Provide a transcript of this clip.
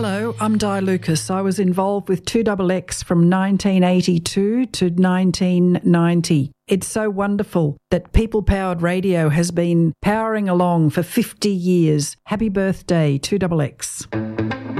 Hello, I'm Di Lucas. I was involved with 2XX from 1982 to 1990. It's so wonderful that people-powered radio has been powering along for 50 years. Happy birthday, 2XX.